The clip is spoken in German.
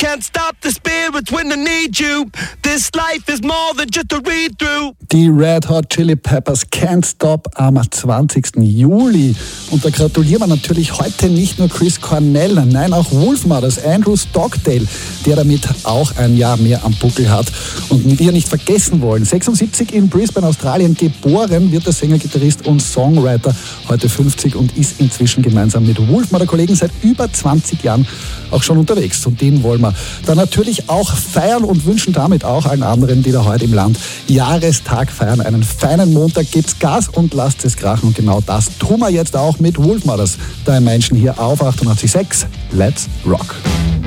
can't stop the spirits when they need you. This life is more than just a read-through. Die Red Hot Chili Peppers Can't Stop am 20. Juli. Und da gratulieren wir natürlich heute nicht nur Chris Cornell, nein auch Wolfmothers, Andrew Stockdale, der damit auch ein Jahr mehr am Buckel hat. Und wir nicht vergessen wollen, 76 in Brisbane, Australien geboren, wird der Sänger, Gitarrist und Songwriter, heute 50 und ist inzwischen gemeinsam mit Wolfmother-Kollegen seit über 20 Jahren auch schon unterwegs. Und den wollen wir dann natürlich auch feiern und wünschen damit auch allen anderen, die da heute im Land Jahrestag feiern, einen feinen Montag. Gebt's Gas und lasst es krachen. Und genau das tun wir jetzt auch mit Wolfmothers, da im Menschen hier auf 88.6. Let's Rock.